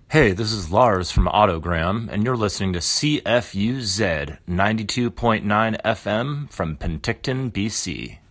Hey, this is Lars from Autogram, and you're listening to CFUZ 92.9 FM from Penticton, BC.